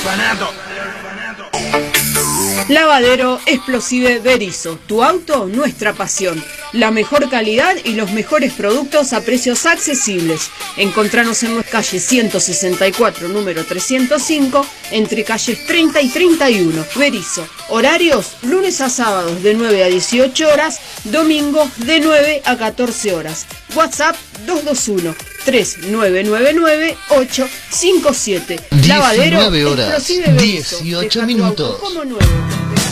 Lavadero Explosive Berisso, tu auto, nuestra pasión. La mejor calidad y los mejores productos a precios accesibles. Encontranos en nuestra calle 164, número 305, entre calles 30 y 31. Berisso, horarios lunes a sábados de 9 a 18 horas, domingos de 9 a 14 horas. WhatsApp 221-3999-857. Lavadero 19 horas, Explosive Berisso, 18 deja tu minutos. auto como nuevo.